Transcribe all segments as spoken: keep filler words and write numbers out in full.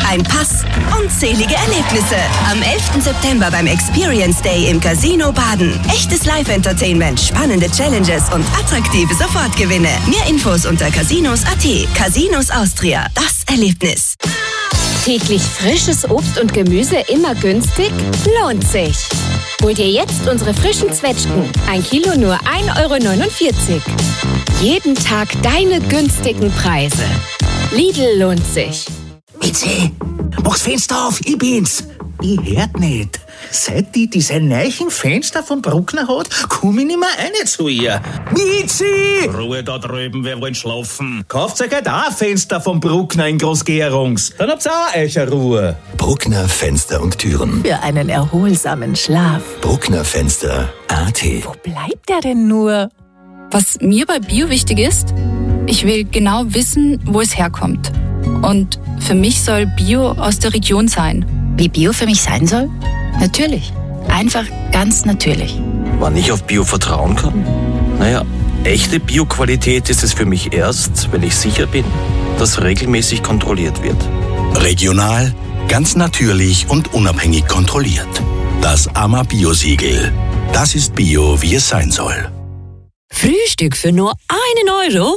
ein Pass, unzählige Erlebnisse. Am elften September beim Experience Day im Casino Baden. Echtes Live-Entertainment, spannende Challenges und attraktive Sofortgewinne. Mehr Infos unter casinos punkt a t. Casinos Austria. Das Erlebnis. Täglich frisches Obst und Gemüse immer günstig? Lohnt sich. Hol dir jetzt unsere frischen Zwetschgen. Ein Kilo nur ein Euro neunundvierzig. Jeden Tag deine günstigen Preise. Lidl lohnt sich. Mitzi, mach's Fenster auf, ich bin's. Ich hört nicht. Seit die diese neuen Fenster vom Bruckner hat, komm ich nicht mehr rein zu ihr. Mitzi! Ruhe da drüben, wir wollen schlafen. Kauft euch halt auch ein Fenster vom Bruckner in Großgärungs. Dann habt's auch euch eine Ruhe. Bruckner Fenster und Türen. Für einen erholsamen Schlaf. Bruckner Fenster punkt a t. Wo bleibt er denn nur? Was mir bei Bio wichtig ist, ich will genau wissen, wo es herkommt. Und für mich soll Bio aus der Region sein. Wie Bio für mich sein soll? Natürlich. Einfach ganz natürlich. Wann ich auf Bio vertrauen kann? Naja, echte Bio-Qualität ist es für mich erst, wenn ich sicher bin, dass regelmäßig kontrolliert wird. Regional, ganz natürlich und unabhängig kontrolliert. Das A M A Bio-Siegel. Das ist Bio, wie es sein soll. Frühstück für nur einen Euro?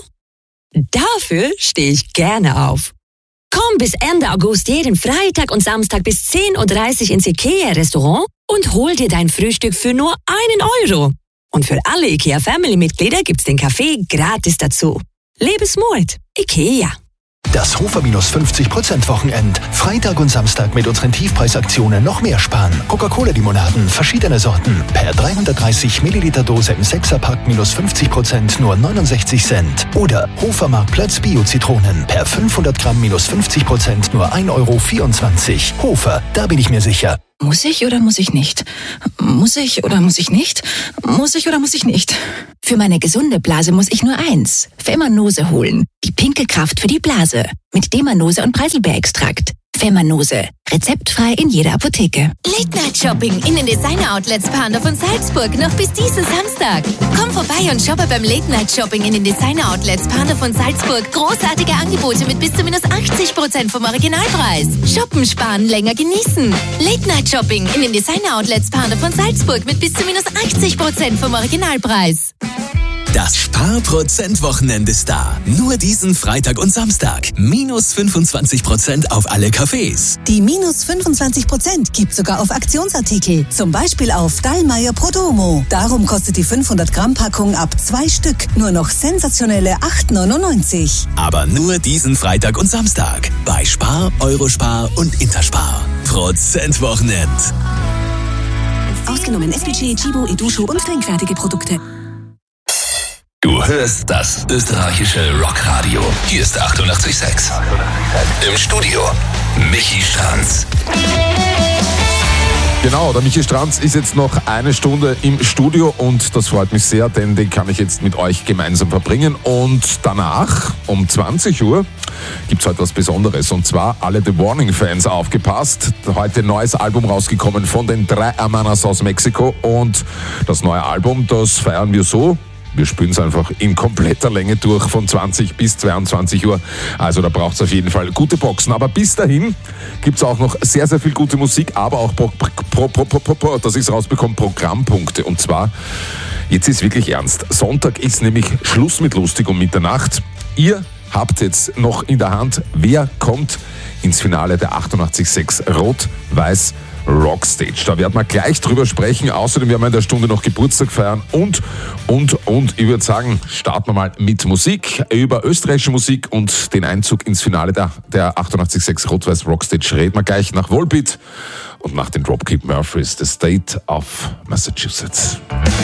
Dafür stehe ich gerne auf. Komm bis Ende August jeden Freitag und Samstag bis zehn Uhr dreißig ins IKEA-Restaurant und hol dir dein Frühstück für nur einen Euro. Und für alle IKEA-Family-Mitglieder gibt's den Kaffee gratis dazu. Lebensmut. IKEA. Das Hofer minus fünfzig Prozent Wochenend. Freitag und Samstag mit unseren Tiefpreisaktionen noch mehr sparen. Coca-Cola-Limonaden, verschiedene Sorten. Per dreihundertdreißig Milliliter Dose im Sechserpack minus fünfzig Prozent nur neunundsechzig Cent. Oder Hofer Marktplatz Bio-Zitronen. Per fünfhundert Gramm minus fünfzig Prozent nur ein Euro vierundzwanzig. Hofer, da bin ich mir sicher. Muss ich oder muss ich nicht? Muss ich oder muss ich nicht? Muss ich oder muss ich nicht? Für meine gesunde Blase muss ich nur eins. Femanose holen. Die pinke Kraft für die Blase. Mit Demanose und Preiselbeerextrakt. Femanose. Rezeptfrei in jeder Apotheke. Late-Night-Shopping in den Designer-Outlets Pandorf und Salzburg noch bis diesen Samstag. Komm vorbei und shoppe beim Late-Night-Shopping in den Designer-Outlets Pandorf und Salzburg. Großartige Angebote mit bis zu minus achtzig Prozent vom Originalpreis. Shoppen, sparen, länger genießen. Late-Night-Shopping in den Designer-Outlets Pandorf und Salzburg mit bis zu minus achtzig Prozent vom Originalpreis. Das Sparprozent-Wochenende ist da. Nur diesen Freitag und Samstag. Minus fünfundzwanzig Prozent auf alle Cafés. Die minus fünfundzwanzig Prozent gibt sogar auf Aktionsartikel. Zum Beispiel auf Dallmayr Prodomo. Darum kostet die fünfhundert Gramm Packung ab zwei Stück nur noch sensationelle acht neunundneunzig. Aber nur diesen Freitag und Samstag. Bei Spar, Eurospar und Interspar. Prozent-Wochenend. Ausgenommen S P G, Chibo, Edusho und trinkfertige Produkte. Du hörst das österreichische Rockradio. Hier ist achtundachtzig Komma sechs. Im Studio Michi Stranz. Genau, der Michi Stranz ist jetzt noch eine Stunde im Studio und das freut mich sehr, denn den kann ich jetzt mit euch gemeinsam verbringen. Und danach, um zwanzig Uhr, gibt es heute was Besonderes. Und zwar alle The Warning-Fans aufgepasst. Heute ein neues Album rausgekommen von den drei Hermanas aus Mexiko. Und das neue Album, das feiern wir so. Wir spielen es einfach in kompletter Länge durch von zwanzig bis zweiundzwanzig Uhr. Also da braucht es auf jeden Fall gute Boxen. Aber bis dahin gibt es auch noch sehr, sehr viel gute Musik, aber auch, pro, pro, pro, pro, pro, dass ich es rausbekomme, Programmpunkte. Und zwar, jetzt ist wirklich ernst. Sonntag ist nämlich Schluss mit lustig um Mitternacht. Ihr habt jetzt noch in der Hand, wer kommt ins Finale der achtundachtzig Komma sechs Rot-Weiß Rockstage. Da werden wir gleich drüber sprechen. Außerdem werden wir in der Stunde noch Geburtstag feiern und, und, und. Ich würde sagen, starten wir mal mit Musik. Über österreichische Musik und den Einzug ins Finale der, der achtundachtzig Komma sechs Rot-Weiß Rockstage reden wir gleich nach Volbeat und nach den Dropkick Murphys, The State of Massachusetts.